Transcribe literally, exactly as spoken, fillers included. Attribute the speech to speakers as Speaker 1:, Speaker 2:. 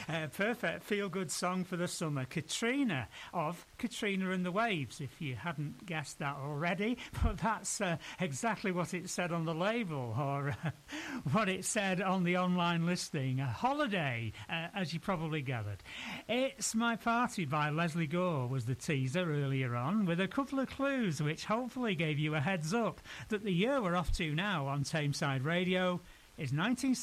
Speaker 1: uh, perfect feel-good song for the summer. Katrina of Katrina and the Waves, if you hadn't guessed that already. But that's uh, exactly what it said on the label, or uh, what it said on the online listing. A holiday, uh, as you probably gathered. It's My Party by Leslie Gore was the teaser earlier on, with a couple of clues which hopefully gave you a heads up that the year we're off to now on Tameside Radio is nineteen